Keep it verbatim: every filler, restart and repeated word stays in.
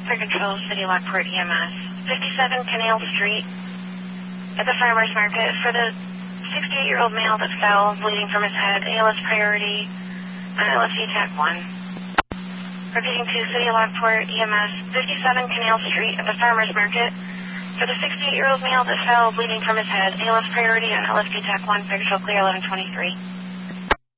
for control, City Lockport E M S. fifty-seven Canal Street at the Farmers Market for the sixty-eight-year-old male that fell, bleeding from his head. A L S priority on L S C TAC one. Repeating to City Lockport E M S. fifty-seven Canal Street at the Farmers Market for the sixty-eight-year-old male that fell, bleeding from his head. A L S priority on L S C TAC one. Figure clear eleven twenty-three.